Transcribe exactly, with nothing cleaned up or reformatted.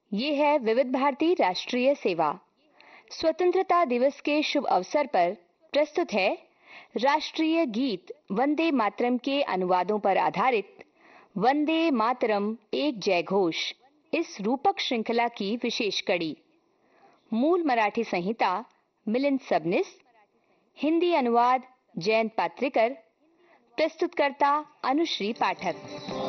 ये है विविध भारती राष्ट्रीय सेवा। स्वतंत्रता दिवस के शुभ अवसर पर प्रस्तुत है राष्ट्रीय गीत वंदे मातरम के अनुवादों पर आधारित वंदे मातरम एक जय घोष, इस रूपक श्रृंखला की विशेष कड़ी। मूल मराठी संहिता मिलिंद सबनिस, हिंदी अनुवाद जयंत पात्रिकर, प्रस्तुतकर्ता अनुश्री पाठक।